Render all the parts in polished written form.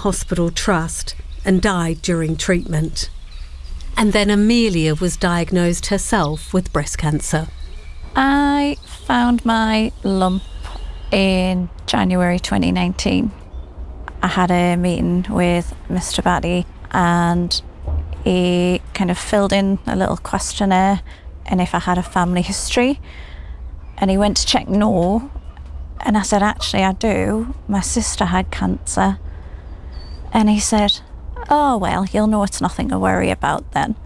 hospital trust and died during treatment. And then Amelia was diagnosed herself with breast cancer. I found my lump in January 2019. I had a meeting with Mr. Batty and he kind of filled in a little questionnaire and if I had a family history. And he went to check no. And I said, actually, I do. My sister had cancer. And he said, oh, well, you'll know it's nothing to worry about then.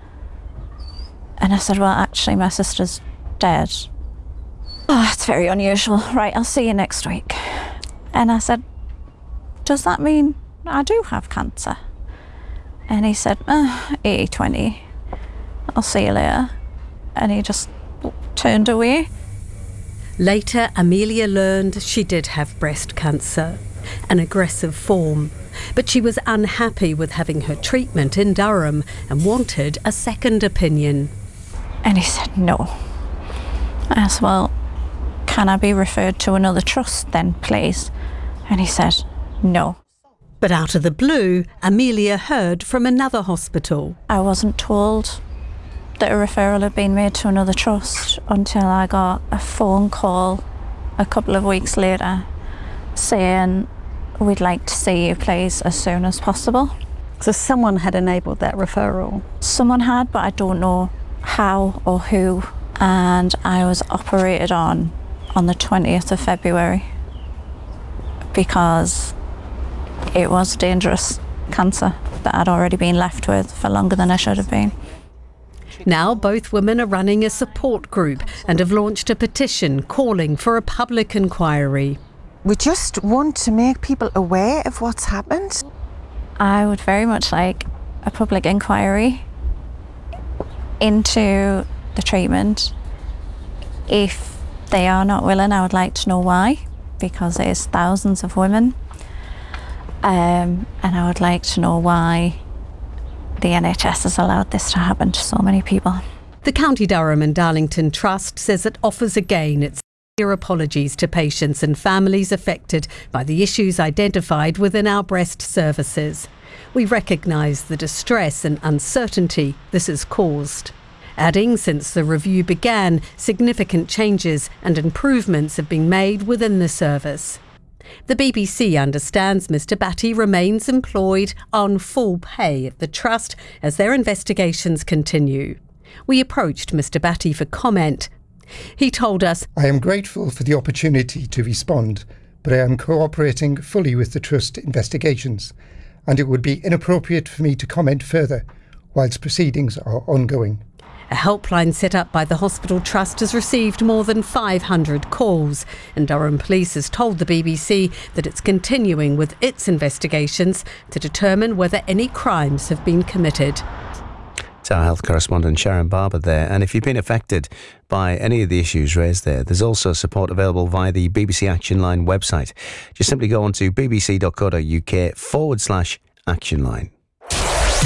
And I said, well, actually, my sister's dead. Oh, it's very unusual. Right, I'll see you next week. And I said, does that mean I do have cancer? And he said, 80-20. I'll see you later. And he just turned away. Later, Amelia learned she did have breast cancer, an aggressive form. But she was unhappy with having her treatment in Durham and wanted a second opinion. And he said, no. I said, well, can I be referred to another trust then, please? And he said, no. But out of the blue, Amelia heard from another hospital. I wasn't told that a referral had been made to another trust until I got a phone call a couple of weeks later saying, we'd like to see you, please, as soon as possible. So someone had enabled that referral? Someone had, but I don't know how or who. And I was operated on the 20th of February because it was dangerous cancer that I'd already been left with for longer than I should have been. Now both women are running a support group and have launched a petition calling for a public inquiry. We just want to make people aware of what's happened. I would very much like a public inquiry into the treatment. If they are not willing, I would like to know why, because there's thousands of women. And I would like to know why the NHS has allowed this to happen to so many people. The County Durham and Darlington Trust says it offers again its sincere apologies to patients and families affected by the issues identified within our breast services. We recognise the distress and uncertainty this has caused. Adding, since the review began, significant changes and improvements have been made within the service. The BBC understands Mr. Batty remains employed on full pay at the Trust as their investigations continue. We approached Mr. Batty for comment. He told us, I am grateful for the opportunity to respond, but I am cooperating fully with the Trust investigations, and it would be inappropriate for me to comment further whilst proceedings are ongoing. A helpline set up by the Hospital Trust has received more than 500 calls, and Durham Police has told the BBC that it's continuing with its investigations to determine whether any crimes have been committed. It's our health correspondent Sharon Barber there, and if you've been affected by any of the issues raised there's also support available via the BBC Action Line website. Just simply go on to bbc.co.uk/Action Line.